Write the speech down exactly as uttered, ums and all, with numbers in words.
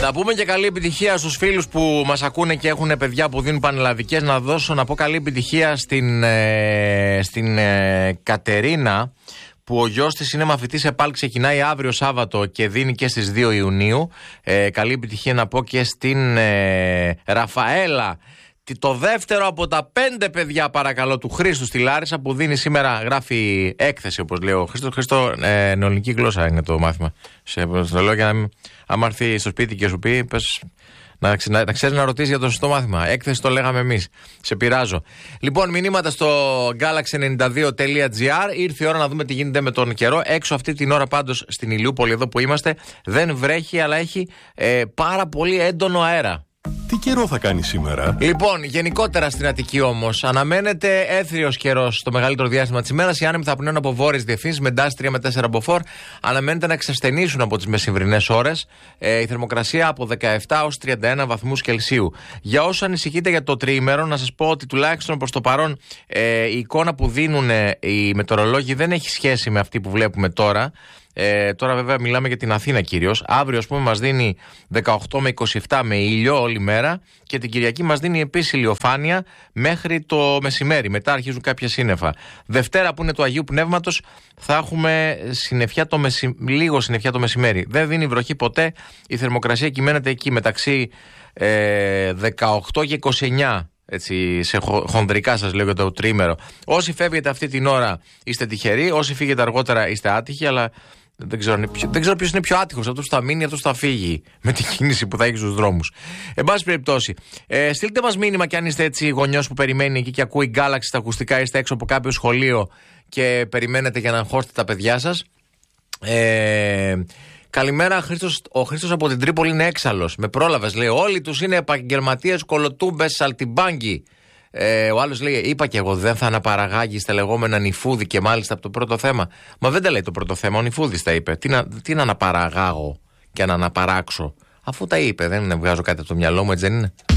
Να πούμε και καλή επιτυχία στους φίλους που μας ακούνε και έχουν παιδιά που δίνουν πανελλαδικές. Να δώσω να πω καλή επιτυχία στην, ε, στην ε, Κατερίνα, που ο γιος της είναι μαθητής ΕΠΑΛ, ξεκινάει αύριο Σάββατο και δίνει και στις δύο Ιουνίου. Ε, καλή επιτυχία να πω και στην ε, Ραφαέλα, το δεύτερο από τα πέντε παιδιά, παρακαλώ, του Χρήστου στη Λάρισα, που δίνει σήμερα, γράφει έκθεση, όπως λέω ο Χρήστος. Χρήστο, ε, νεολική γλώσσα είναι το μάθημα. Σε το λέω για να μην, άμα έρθει στο σπίτι και σου πει, πες, να, να, να ξέρεις να ρωτήσεις για το σωστό μάθημα. Έκθεση το λέγαμε εμείς. Σε πειράζω. Λοιπόν, μηνύματα στο γκάλαξι ενενήντα δύο τελεία τζι άρ. Ήρθε η ώρα να δούμε τι γίνεται με τον καιρό. Έξω αυτή την ώρα πάντως στην Ηλιούπολη, εδώ που είμαστε, δεν βρέχει, αλλά έχει ε, πάρα πολύ έντονο αέρα. Τι καιρό θα κάνει σήμερα? Λοιπόν, γενικότερα στην Αττική όμως αναμένεται έθριος καιρός το μεγαλύτερο διάστημα της ημέρας. Οι άνεμοι θα πνέουν από βόρειες διευθύνσεις με εντάσεις τρία με τέσσερα μποφόρ. Αναμένεται να εξασθενήσουν από τις μεσημβρινές ώρες. Ε, η θερμοκρασία από δεκαεπτά έως τριάντα ένα βαθμούς Κελσίου. Για όσους ανησυχείτε για το τριήμερο, να σας πω ότι τουλάχιστον προς το παρόν ε, η εικόνα που δίνουν οι μετεωρολόγοι δεν έχει σχέση με αυτή που βλέπουμε τώρα. Ε, τώρα βέβαια μιλάμε για την Αθήνα κυρίως. Αύριο, ας πούμε, μας δίνει δεκαοκτώ με είκοσι επτά με ήλιο όλη μέρα, και την Κυριακή μας δίνει επίσης ηλιοφάνεια μέχρι το μεσημέρι. Μετά αρχίζουν κάποια σύννεφα. Δευτέρα, που είναι του Αγίου Πνεύματος, θα έχουμε συννεφιά το μεση... λίγο συννεφιά το μεσημέρι. Δεν δίνει βροχή ποτέ. Η θερμοκρασία κυμαίνεται εκεί μεταξύ ε, δεκαοκτώ και είκοσι εννιά. Έτσι, σε χονδρικά σας λέω για το τριήμερο. Όσοι φεύγετε αυτή την ώρα είστε τυχεροί, όσοι φύγετε αργότερα είστε άτυχοι, αλλά δεν ξέρω, δεν ξέρω ποιος είναι πιο άτυχος. Αυτός θα μείνει, αυτός θα φύγει με την κίνηση που θα έχει στους δρόμους. Εν πάση περιπτώσει, ε, στείλτε μας μήνυμα κι αν είστε έτσι γονιός που περιμένει εκεί και ακούει γκάλαξη στα ακουστικά, είστε έξω από κάποιο σχολείο και περιμένετε για να αγχώσετε τα παιδιά σας. Ε, Καλημέρα, Χρήστος. Ο Χρήστος από την Τρίπολη είναι έξαλλος. Με πρόλαβες, λέει. Όλοι τους είναι επαγγελματίες, κολοτούμπες, σαλτιμπάγκοι. Ε, ο άλλος λέει: είπα και εγώ, δεν θα αναπαραγάγεις τα λεγόμενα νυφούδη, και μάλιστα από το πρώτο θέμα. Μα δεν τα λέει το πρώτο θέμα, ο νυφούδης τα είπε. Τι να, τι να αναπαραγάγω και να αναπαράξω, αφού τα είπε. Δεν βγάζω κάτι από το μυαλό μου, έτσι δεν είναι?